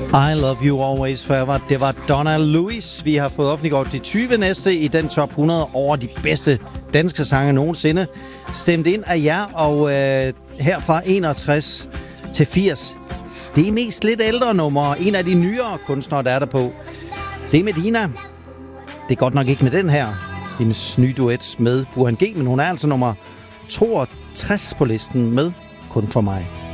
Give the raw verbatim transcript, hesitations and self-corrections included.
I Love You Always Forever. Det var Donna Lewis. Vi har fået offentliggjort de tyve næste i den top hundrede over de bedste danske sange nogensinde. Stemt ind af jer, og øh, her fra enogtres til firs. Det er mest lidt ældre numre. En af de nyere kunstnere, der er der på. Det er Medina. Det er godt nok ikke med den her. Hendes nye duet med Burhan G, men hun er altså nummer toogtres på listen med Kun for mig.